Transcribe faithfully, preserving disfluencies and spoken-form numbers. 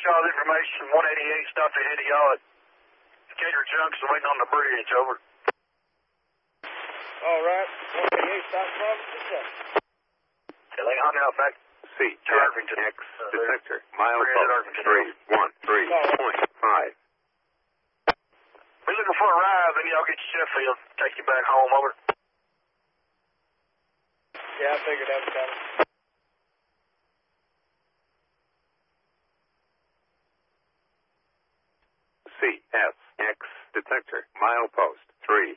y'all's information. one eighty-eight stopped ahead of y'all at Decatur Junction waiting on the bridge. Over. All right. one eighty-eight stop from Decatur. Hang on now, back. C, Irvington X detector, milepost three one three point five. We're looking for a ride, then y'all get your Sheffield, take you back home. Over. Yeah, I figured that was coming. C, S, X detector, milepost three